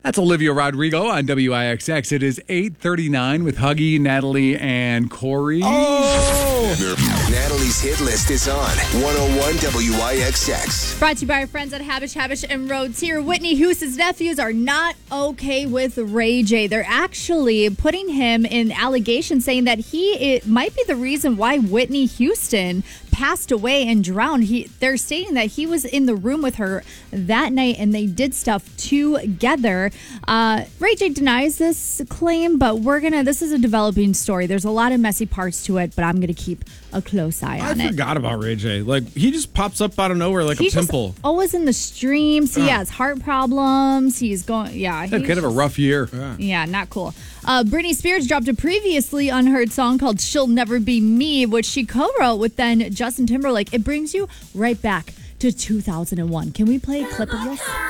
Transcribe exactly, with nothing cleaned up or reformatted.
That's Olivia Rodrigo on W I X X. It is eight thirty-nine with Huggy, Natalie, and Corey. Oh! Natalie's hit list is on one oh one W I X X. Brought to you by our friends at Habish, Habish and Rhodes here. Whitney Houston's nephews are not okay with Ray J. They're actually putting him in allegations saying that he it might be the reason why Whitney Houston passed away and drowned. He, they're stating that he was in the room with her that night and they did stuff together. Uh, Ray J denies this claim, but we're gonna. This is a developing story. There's a lot of messy parts to it, but I'm gonna keep a close eye on I it. I forgot about Ray J. Like, he just pops up out of nowhere like He's a pimple. Just always in the streams. He has heart problems. He's going. Yeah, Had he's kind of a just- rough year. Yeah. Yeah, not cool. Uh, Britney Spears dropped a previously unheard song called She'll Never Be Me, which she co-wrote with then Justin Timberlake. It brings you right back to two thousand one. Can we play a clip of this?